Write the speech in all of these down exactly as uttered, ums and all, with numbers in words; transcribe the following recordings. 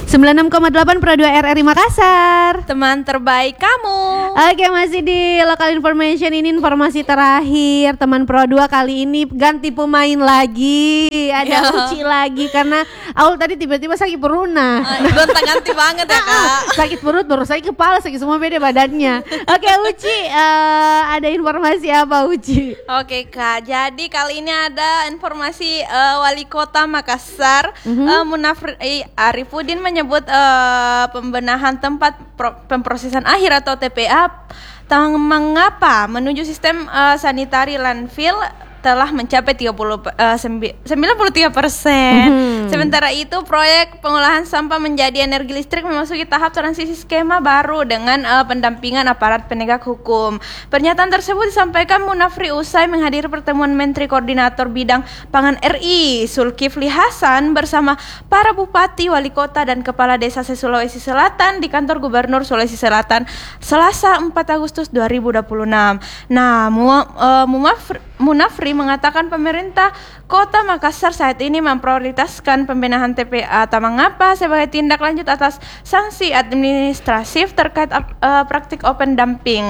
sembilan puluh enam koma delapan Pro dua R R I Makassar. Teman terbaik kamu. Oke, masih di Local Information, ini informasi terakhir. Teman Pro dua kali ini ganti pemain lagi. Ada Ya. Uci lagi karena Aul tadi tiba-tiba sakit perut. Nah, Gonta-ganti banget ya Kak. sakit perut baru sakit kepala, sakit semua beda badannya. Oke, Uci, eh, ada informasi apa Uci? Oke Kak, jadi kali ini ada informasi uh, Wali Kota Makassar, Mhm. uh, Munafri Arifudin menyebut uh, pembenahan tempat pro- pemprosesan akhir atau T P A mengapa menuju sistem uh, sanitari landfill telah mencapai tiga puluh, uh, sembi- sembilan puluh tiga persen. Mhm. Sementara itu, proyek pengolahan sampah menjadi energi listrik memasuki tahap transisi skema baru dengan uh, pendampingan aparat penegak hukum. Pernyataan tersebut disampaikan Munafri usai menghadiri pertemuan Menteri Koordinator Bidang Pangan R I Zulkifli Hasan bersama para bupati, wali kota, dan kepala desa se-Sulawesi Selatan di kantor Gubernur Sulawesi Selatan Selasa empat Agustus dua ribu dua puluh enam. Nah, Mu- uh, Munafri Munafri mengatakan pemerintah Kota Makassar saat ini memprioritaskan pembenahan T P A Tamangapa sebagai tindak lanjut atas sanksi administratif terkait uh, praktik open dumping.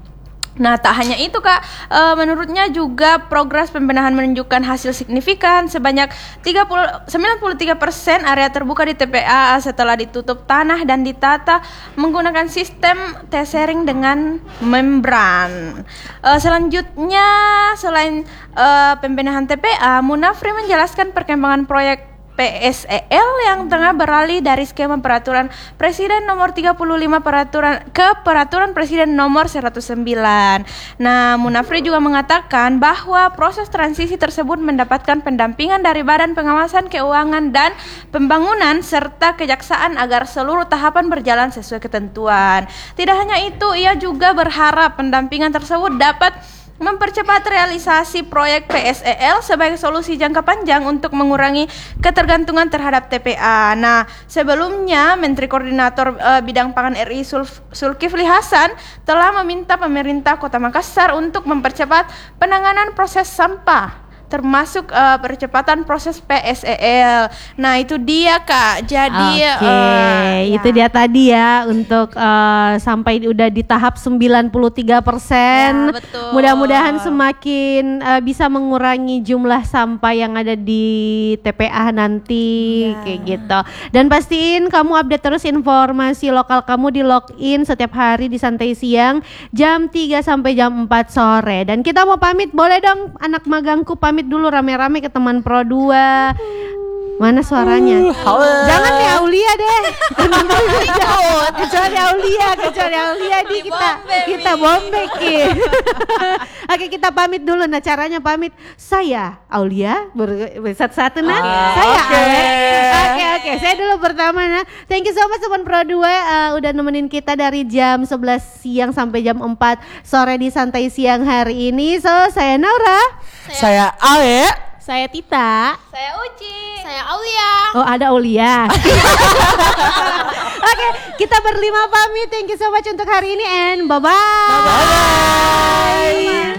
Nah, tak hanya itu Kak, e, menurutnya juga progres pembenahan menunjukkan hasil signifikan sebanyak tiga puluh, sembilan puluh tiga persen area terbuka di T P A setelah ditutup tanah dan ditata menggunakan sistem tethering dengan membran. E, selanjutnya, selain e, pembenahan T P A, Munafri menjelaskan perkembangan proyek P S E L yang tengah beralih dari skema peraturan Presiden nomor tiga puluh lima peraturan ke peraturan Presiden nomor seratus sembilan. Nah, Munafri juga mengatakan bahwa proses transisi tersebut mendapatkan pendampingan dari Badan Pengawasan Keuangan dan Pembangunan serta Kejaksaan agar seluruh tahapan berjalan sesuai ketentuan. Tidak hanya itu, ia juga berharap pendampingan tersebut dapat mempercepat realisasi proyek P S E L sebagai solusi jangka panjang untuk mengurangi ketergantungan terhadap T P A. Nah, sebelumnya Menteri Koordinator uh, Bidang Pangan R I Sul- Zulkifli Hasan telah meminta pemerintah Kota Makassar untuk mempercepat penanganan proses sampah, termasuk uh, percepatan proses P S E L. Nah, itu dia Kak. Jadi Oke, uh, itu ya. dia tadi ya untuk eh, sampai udah di tahap sembilan puluh tiga persen. Ya, betul. Mudah-mudahan semakin eh, bisa mengurangi jumlah sampah yang ada di T P A nanti Ya. kayak gitu. Dan pastiin kamu update terus informasi lokal kamu di login setiap hari di Santai Siang jam tiga sampai jam empat sore. Dan kita mau pamit, boleh dong anak magangku pamit dulu rame-rame ke teman Pro dua. Mana suaranya? Jangan nih Aulia deh. Kecuali Aulia, kecuali Aulia di kita kita bombekin. Oke, kita pamit dulu. Nah, caranya pamit. Saya Aulia, satu-satu nah. Saya oke. Ale. Oke, oke. Saya dulu pertama nah. Thank you so much teman Pro dua uh, udah nemenin kita dari jam sebelas siang sampai jam empat sore di Santai Siang hari ini. So, saya Naura. Saya Ale. Saya Tita. Saya Uci. Saya Aulia. Oh, ada Aulia. Oke, kita berlima pamit. Thank you so much untuk hari ini and bye-bye. Bye.